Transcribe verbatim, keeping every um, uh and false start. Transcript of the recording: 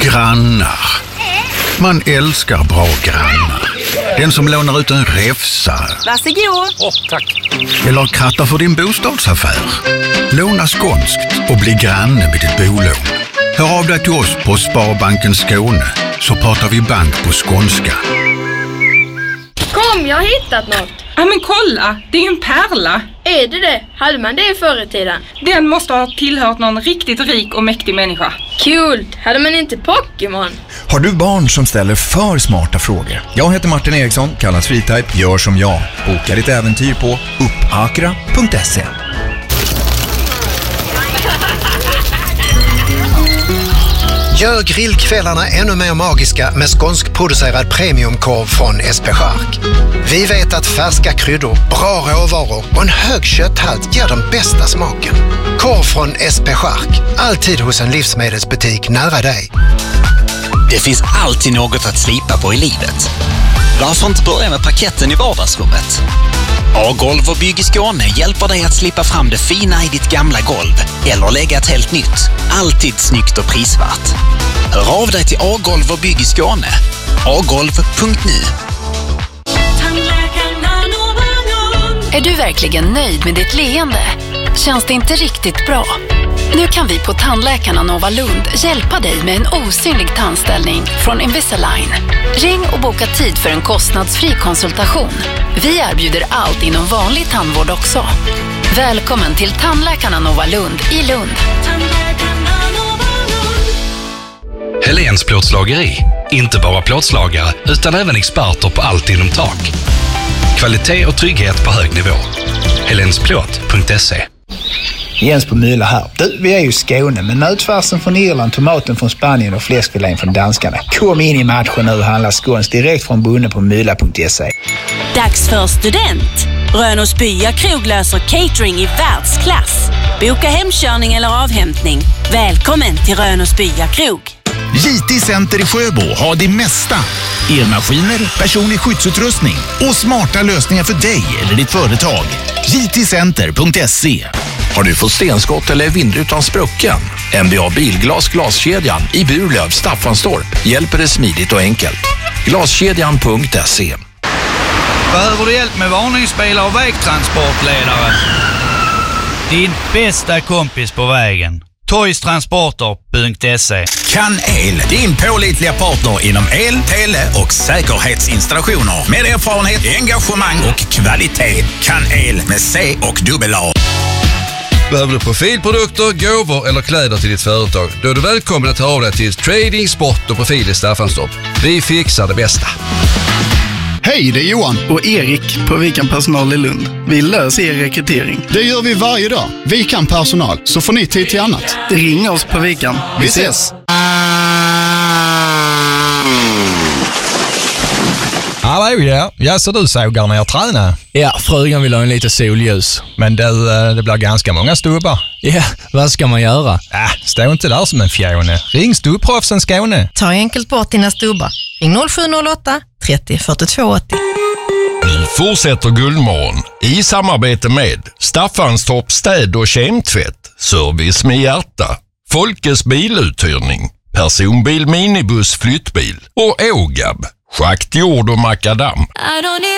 Grannar. Man älskar bra grannar. Den som lånar ut en räfsa. Varsågod. Åh, oh, tack. Eller krattar för din bostadsaffär. Låna skånskt och bli granne med ditt bolån. Hör av dig till oss på Sparbanken Skåne, så pratar vi bank på skånska. Kom, jag har hittat något. Ja, men kolla, det är en pärla. Är det det? Hade man det förr i tiden? Den måste ha tillhört någon riktigt rik och mäktig människa. Kul! Hade man inte Pokémon? Har du barn som ställer för smarta frågor? Jag heter Martin Eriksson, kallas Freetype. Gör som jag. Boka ditt äventyr på uppakra punkt se. Gör grillkvällarna ännu mer magiska med skånskproducerad premiumkorv från S P Chark. Vi vet att färska kryddor, bra råvaror och en hög kötthalt ger den bästa smaken. Korv från S P Chark, alltid hos en livsmedelsbutik nära dig. Det finns alltid något att slipa på i livet. Varför inte börja med parketten i vardagsrummet? A-golv och Bygg i Skåne hjälper dig att slippa fram det fina i ditt gamla golv eller lägga ett helt nytt. Alltid snyggt och prisvärt. Hör av dig till A-golv och Bygg i Skåne. a golv punkt nu. Är du verkligen nöjd med ditt leende? Känns det inte riktigt bra? Nu kan vi på Tandläkarna Nova Lund hjälpa dig med en osynlig tandställning från Invisalign. Ring och boka tid för en kostnadsfri konsultation. Vi erbjuder allt inom vanlig tandvård också. Välkommen till Tandläkarna Nova Lund i Lund. Helens plåtslageri. Inte bara plåtslagare utan även experter på allt inom tak. Kvalitet och trygghet på hög nivå. helensplåt punkt se. Jens på Myla här. Du, vi är ju i Skåne, men nötfärsen från Irland, tomaten från Spanien och fläskfilén från danskarna. Kom in i matchen nu och handla skåns direkt från bunden på myla punkt se. Dags för student. Rönos Bya krog löser catering i världsklass. Boka hemkörning eller avhämtning. Välkommen till Rönos Bya krog. J T Center i Sjöbo har det mesta. Elmaskiner, personlig skyddsutrustning och smarta lösningar för dig eller ditt företag. J T center punkt se. Har du fått stenskott eller vindrutan sprucken? M B A Bilglas glaskedjan i Burlöv, Staffanstorp hjälper dig smidigt och enkelt. glaskedjan punkt se. Behöver du hjälp med varningsbilar och vägtransportledare? Din bästa kompis på vägen. toys transporter punkt se. Kan El, din pålitliga partner inom el, tele och säkerhetsinstallationer. Med erfarenhet, engagemang och kvalitet. Kan El med C och dubbel A. Behöver du profilprodukter, gåvor eller kläder till ditt företag? Då är du välkommen att ta av dig till Trading, Sport och Profil i Staffanstorp. Vi fixar det bästa. Hej, det är Johan och Erik på Vi kan personal i Lund. Vi löser er rekrytering. Det gör vi varje dag. Vi kan personal, så får ni tid till annat. Ring oss på Vikan. Vi ses! Hallå, ja. Ja, så du sågar när jag tränar? Ja, frugan vill ha en lite solljus. Men det, det blir ganska många stubbar. Ja, vad ska man göra? Äh, stå inte där som en fjone. Ring Stubproffsen Skåne. Ta enkelt bort dina stubbar. Ring noll sju noll åtta trettio fyrtiotvå åttio. Vi fortsätter Guldmorgon i samarbete med Staffanstorp städ- och kemtvätt, service med hjärta, Folkes biluthyrning, personbil, minibuss, flyttbil och Ågab, schakt, jord och makadam.